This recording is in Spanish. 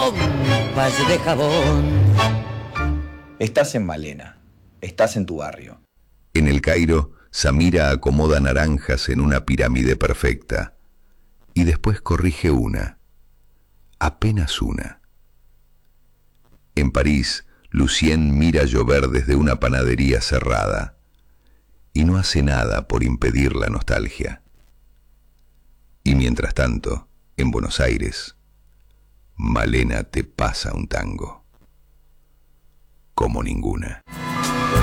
pompas de jabón. Estás en Malena, estás en tu barrio. En el Cairo, Samira acomoda naranjas en una pirámide perfecta y después corrige una, apenas una. En París, Lucien mira llover desde una panadería cerrada y no hace nada por impedir la nostalgia. Y mientras tanto, en Buenos Aires, Malena te pasa un tango como ninguna.